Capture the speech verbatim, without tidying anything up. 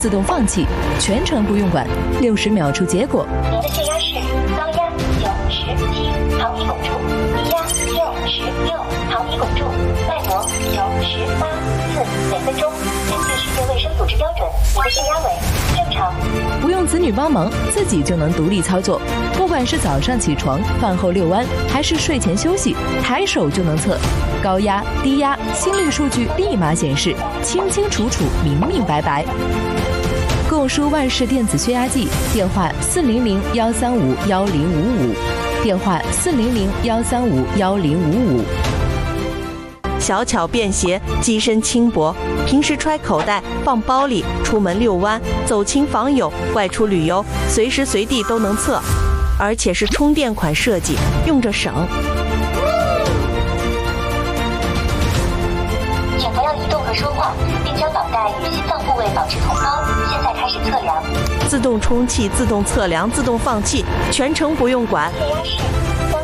自动放气，全程不用管，六十秒出结果。 您的血压是高压九十七毫米汞柱，低压六十六毫米汞柱，脉搏九十八次每分钟。根据世界卫生组织标准，您的血压为正常。 不用子女帮忙，自己就能独立操作。不管是早上起床、饭后遛弯，还是睡前休息，抬手就能测。高压、低压、心率数据立马显示，清清楚楚、明明白白。购输万氏电子血压计，电话四零零幺三五幺零五五，电话四零零幺三五幺零五五。 小巧便携，机身轻薄，平时揣口袋、放包里，出门遛弯、走亲访友、外出旅游，随时随地都能测，而且是充电款设计，用着省。 请不要移动和说话，并将脑袋与心脏部位保持同高。现在开始测量。 自动充气、自动测量、自动放气，全程不用管。 血压是